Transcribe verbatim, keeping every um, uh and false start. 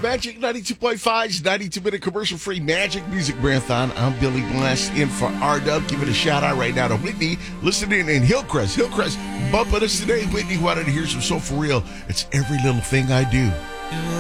Magic ninety-two point five's ninety-two minute commercial-free Magic Music Marathon. I'm Billy Blast in for R-Dub. Give it a shout-out right now to Whitney, listening in Hillcrest. Hillcrest bumping us today. Whitney wanted to hear some Soul For Real. It's Every Little Thing I Do.